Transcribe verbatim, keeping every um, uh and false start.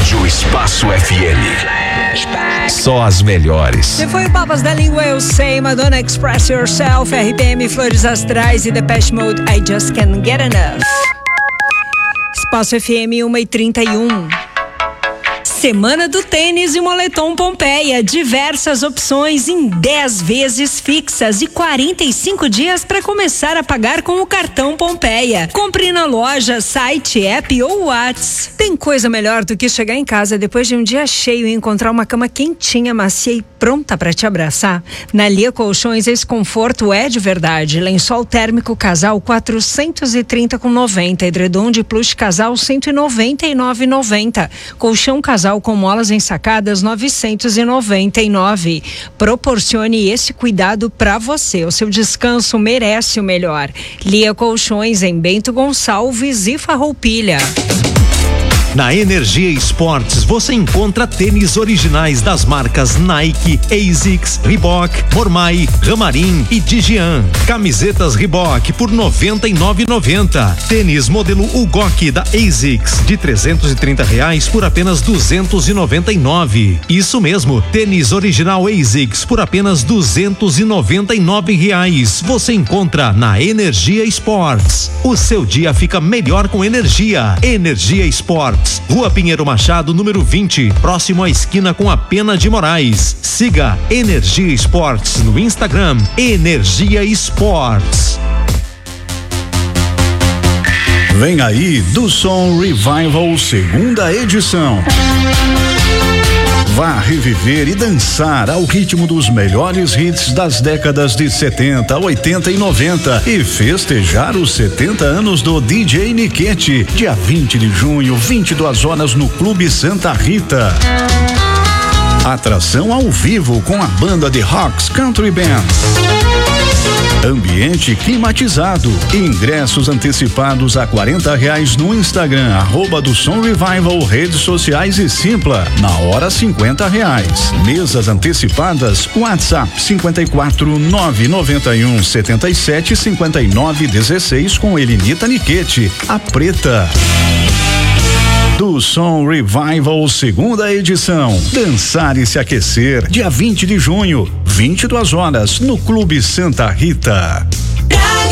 Rádio Espaço F M. Só as melhores. Se foi o Papas da Língua, eu sei. Madonna, Express Yourself, R P M, Flores Astrais e Depeche Mode, I Just Can't Get Enough. Espaço F M uma e trinta e um. Semana do Tênis e Moletom Pompeia. Diversas opções em dez vezes fixas e quarenta e cinco dias para começar a pagar com o cartão Pompeia. Compre na loja, site, app ou Whats. Tem coisa melhor do que chegar em casa depois de um dia cheio e encontrar uma cama quentinha, macia e pronta para te abraçar? Na Lia Colchões, esse conforto é de verdade. Lençol térmico casal quatrocentos e trinta com noventa. Edredom de plush casal cento e noventa e nove e noventa. Colchão casal com molas ensacadas novecentos e noventa e nove. Proporcione esse cuidado para você. O seu descanso merece o melhor. Lia Colchões em Bento Gonçalves e Farroupilha. Na Energia Esportes você encontra tênis originais das marcas Nike, ASICS, Reebok, Mormai, Ramarim e Digian. Camisetas Reebok por noventa e nove reais e noventa centavos. Tênis modelo Ugok da ASICS de trezentos e trinta reais por apenas duzentos e noventa e nove reais. Isso mesmo, tênis original ASICS por apenas duzentos e noventa e nove reais. Você encontra na Energia Esportes. O seu dia fica melhor com energia. Energia Esportes. Rua Pinheiro Machado, número vinte, próximo à esquina com a Pena de Moraes. Siga Energia Esportes no Instagram, Energia Esportes. Vem aí do Som Revival, segunda edição. Vá reviver e dançar ao ritmo dos melhores hits das décadas de setenta, oitenta e noventa e festejar os setenta anos do D J Niquete, dia vinte de junho, vinte e duas horas no Clube Santa Rita. Atração ao vivo com a banda de Rocks Country Band. Ambiente climatizado. Ingressos antecipados a quarenta reais no Instagram, arroba do Som Revival, redes sociais e Simpla. Na hora, cinquenta reais. Mesas antecipadas, WhatsApp cinquenta e quatro, nove noventa e um, setenta e sete, cinquenta e nove, dezesseis com Elinita Niquete, a Preta. Do Som Revival, segunda edição. Dançar e se aquecer, dia vinte de junho, vinte e duas horas, no Clube Santa Rita.